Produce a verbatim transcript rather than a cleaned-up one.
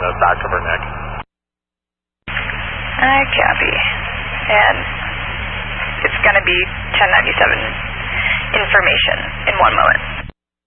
the back of her neck. I copy. And it's going to be ten ninety-seven information in one moment.